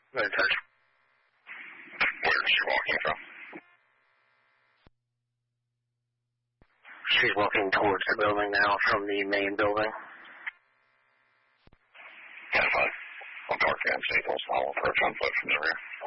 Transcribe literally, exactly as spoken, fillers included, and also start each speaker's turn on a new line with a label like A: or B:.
A: Good touch.
B: Where is she walking from?
A: She's walking towards the building now from the main building.
B: Yeah, fine. I'll talk to you and see if I'll approach on foot from the rear.